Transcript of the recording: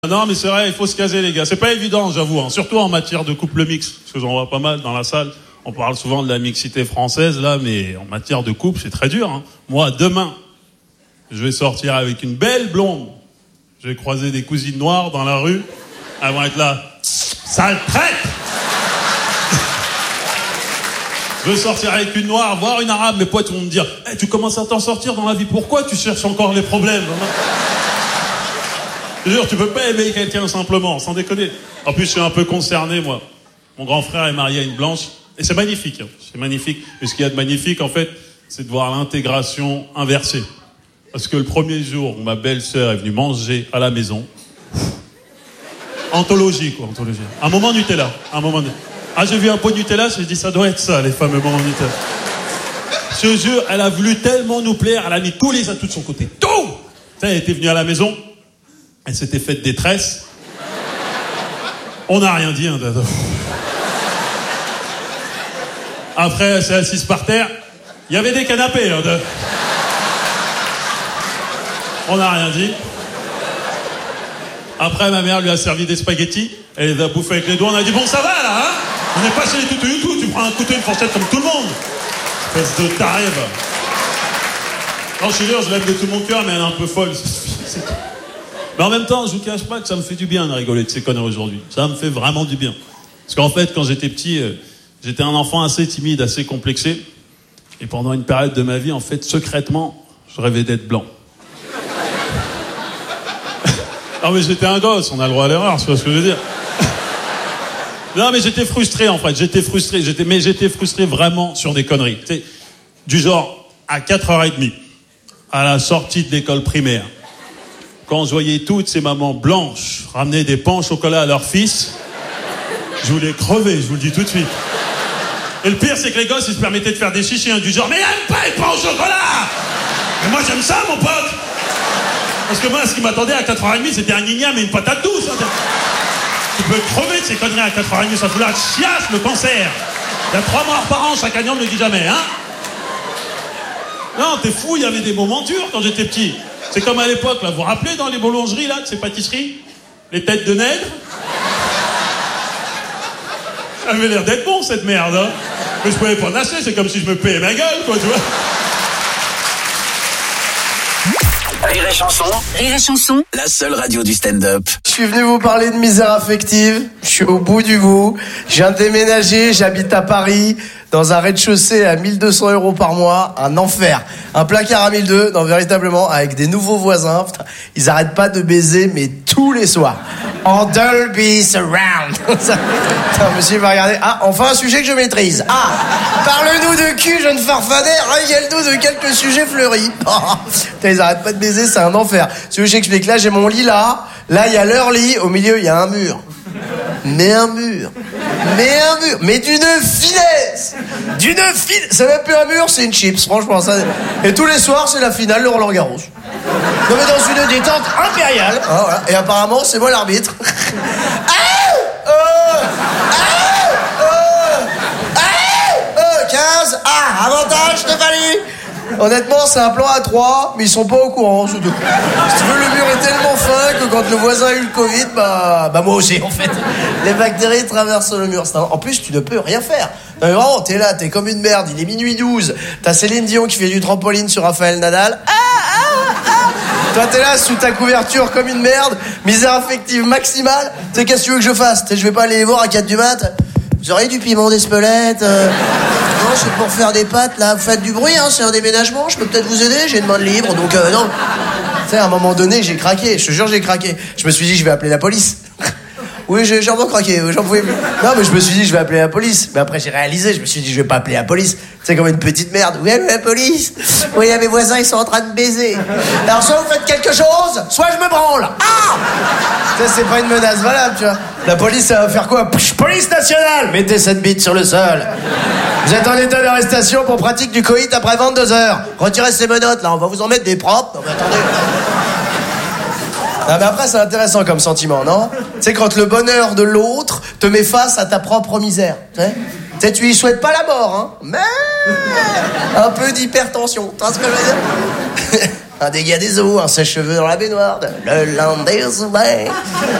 Non, mais c'est vrai, il faut se caser, les gars. C'est pas évident, j'avoue, hein. Surtout en matière de couple mixte, parce que j'en vois pas mal dans la salle. On parle souvent de la mixité française, là, mais en matière de couple, c'est très dur, hein. Moi, demain, je vais sortir avec une belle blonde. Je vais croiser des cousines noires dans la rue. Elles vont être là. Sale traite! Je veux sortir avec une noire, voir une arabe. Mes potes vont me dire, hey, tu commences à t'en sortir dans la vie. Pourquoi tu cherches encore les problèmes? Je veux dire, tu peux pas aimer quelqu'un simplement, sans déconner. En plus, je suis un peu concerné, moi. Mon grand frère est marié à une blanche. Et c'est magnifique, hein. C'est magnifique. Et ce qu'il y a de magnifique, en fait, c'est de voir l'intégration inversée. Parce que le premier jour où ma belle-sœur est venue manger à la maison, anthologie, quoi, anthologie. Un moment Nutella, un moment. Ah, j'ai vu un pot de Nutella, j'ai dit, ça doit être ça, les fameux moments Nutella. Ce jeu, elle a voulu tellement nous plaire, elle a mis tous les atouts de son côté. Tout! Elle était venue à la maison, elle s'était faite des tresses. On n'a rien dit, hein. Après, elle s'est assise par terre. Il y avait des canapés, hein. On n'a rien dit. Après, ma mère lui a servi des spaghettis. Elle les a bouffés avec les doigts. On a dit, bon, ça va, là, hein? On n'est pas chez les toutous du tout. Tu prends un couteau et une fourchette comme tout le monde. Espèce de taré, va. Non, je suis sûr, je l'aime de tout mon cœur, mais elle est un peu folle. Mais en même temps, je vous cache pas que ça me fait du bien de rigoler de ces conneries aujourd'hui. Ça me fait vraiment du bien. Parce qu'en fait, quand j'étais petit, j'étais un enfant assez timide, assez complexé. Et pendant une période de ma vie, en fait, secrètement, je rêvais d'être blanc. Non, mais j'étais un gosse, on a le droit à l'erreur, c'est pas ce que je veux dire. Non, mais j'étais frustré, en fait. J'étais frustré vraiment sur des conneries. Tu sais, du genre, à 4h30, à la sortie de l'école primaire, quand je voyais toutes ces mamans blanches ramener des pains au chocolat à leur fils, je voulais crever, je vous le dis tout de suite. Et le pire, c'est que les gosses, ils se permettaient de faire des chichis, hein, du genre, mais elle aime pas les pains au chocolat! Mais moi, j'aime ça, mon pote! Parce que moi, ce qui m'attendait à 4h30, c'était un igname et une patate douce. Hein. Tu peux crever de ces conneries à 4h30, ça fout la chiasse, le cancer. Il y a 3 morts par an, chaque année, on ne le dit jamais, hein. Non, t'es fou, il y avait des moments durs quand j'étais petit. C'est comme à l'époque, là, vous vous rappelez dans les boulangeries, là, de ces pâtisseries? Les têtes de nègre? Ça avait l'air d'être bon, cette merde, hein. Mais je pouvais pas en acheter, c'est comme si je me payais ma gueule, quoi, tu vois. Rire et chanson. Rire et chanson. La seule radio du stand-up. Je suis venu vous parler de misère affective. Je suis au bout du bout. Je viens de déménager. J'habite à Paris, dans un rez-de-chaussée à 1 200 € par mois. Un enfer. Un placard à 1 200, non, véritablement, avec des nouveaux voisins. Putain, ils arrêtent pas de baiser, mais tous les soirs. En Dolby Surround. Putain, monsieur va regarder. Ah, enfin un sujet que je maîtrise. Ah, parle-nous de cul, jeune farfadet. Régale-nous de quelques sujets fleuris. Oh, putain, ils arrêtent pas de baiser, c'est un enfer. Si vous voulez que j'explique, là, j'ai mon lit là. Là, il y a leur lit. Au milieu, il y a un mur. Mais un mur. Mais d'une finesse. C'est même plus un mur, c'est une chips, franchement. Ça... Et tous les soirs, c'est la finale de Roland Garros. Non, mais dans une détente impériale. Ah, voilà. Et apparemment, c'est moi l'arbitre. 15. Ah, avantage, Stéphanie. Honnêtement, c'est un plan à 3, mais ils sont pas au courant. Si tu veux, le mur est tellement fin que quand le voisin a eu le Covid, bah moi aussi, en fait. Les bactéries traversent le mur. En plus, tu ne peux rien faire. Non, mais vraiment, t'es là, t'es comme une merde. Il est minuit 12. T'as Céline Dion qui fait du trampoline sur Raphaël Nadal. Toi, t'es là sous ta couverture comme une merde. Misère affective maximale. Tu sais, qu'est-ce que tu veux que je fasse? Je vais pas aller les voir à 4 du mat'. Vous auriez du piment d'Espelette Non, c'est pour faire des pâtes, là. Vous faites du bruit, hein, c'est un déménagement. Je peux peut-être vous aider, j'ai une main de libre, donc non. Tu sais, à un moment donné, j'ai craqué. Je te jure, j'ai craqué. Je me suis dit, je vais appeler la police. Oui, j'ai vraiment craqué, j'en pouvais plus. Non, mais je me suis dit, je vais appeler la police. Mais après, j'ai réalisé, je me suis dit, je vais pas appeler la police. C'est comme une petite merde. Oui, la police. Oui, mes voisins, ils sont en train de baiser. Alors, soit vous faites quelque chose, soit je me branle. Ah! Ça, c'est pas une menace valable, tu vois. La police, ça va faire quoi? Police nationale! Mettez cette bite sur le sol. Vous êtes en état d'arrestation pour pratique du coït après 22h. Retirez ces menottes, là, on va vous en mettre des propres. Non, mais attendez. Ah, mais après, c'est intéressant comme sentiment, non? Tu sais, quand le bonheur de l'autre te met face à ta propre misère. Tu sais, tu lui souhaites pas la mort, hein? Mais un peu d'hypertension. Tu vois ce que je veux dire? un dégât des eaux, un sèche-cheveux dans la baignoire, le land des humains.